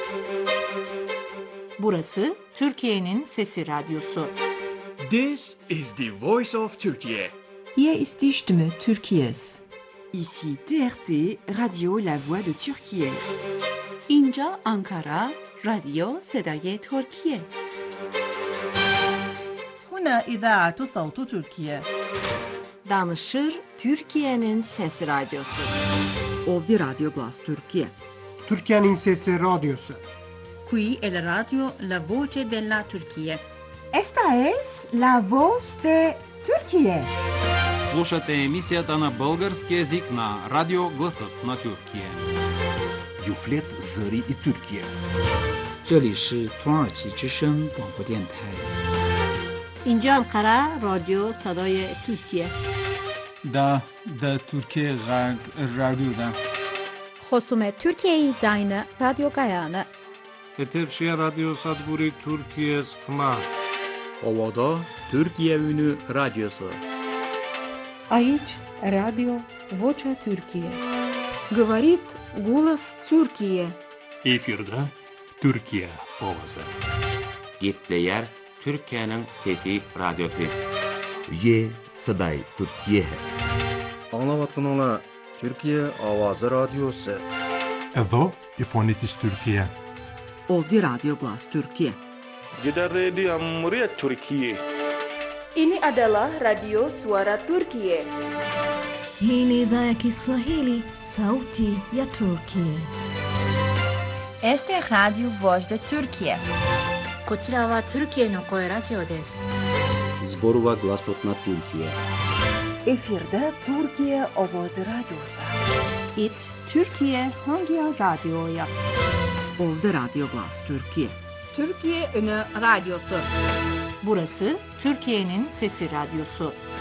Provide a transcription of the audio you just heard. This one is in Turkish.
Burası Türkiye'nin Sesi Radyosu. This is the voice of Turkey. Hier ist die Stimme Türkiye's. Ici TRT, Radio La Voix de Türkiye. اینجا آنکارا، رادیو صدای ترکیه. هنا إذاعة صوت تركيا. Danışır Türkiye'nin Sesi Radyosu. Ovdje Radio Glas Türkiye. Türkiye'nin Sesi Radyosu. Qui è la radio La Voce della Turchia. Esta es la voz de Türkiye. Слушате емисията на български език на Радио Гласът на Türkiye. Юфлет Зări и Türkiye. 这里是土耳其之声广播电台。 اینجا انقره رادیو صدای ترکیه. دا Türkiye رادیو. خصوم ترکیه زاین رادیو گایانه. Eterşehir Radyo Sadburi Türkiye Sıkma. Ovada Türkiye Ünü Radyosu. Aici Radio Vocea Türkiye. Говорит голос Türkiye. Efirde Türkiye ovası. Gepleyer Türkiye'nin Fethi Radyosu. Ye Saday Türkiye. Anlavatınla Türkiye Avazı Radyosu. Evo İfonitis Türkiye. Ovdje Radio Glas Türkiye. Jeddah Radio Muryat Türkiye. Ini adalah Radio Suara Turkiye. Hii ni idhaa ya Kiswahili, Sauti ya Turkiye. Este es Radio Voz de Turkiye. こちらはトルキエの声ラジオです。 Zborova Glasot na Türkiye. Efirde Türkiye Ovozi Radyosu. It Türkiye hangi radyoya? Ovdje Radio Glas Türkiye. Türkiye Ünü Radyosu. Burası Türkiye'nin Sesi Radyosu.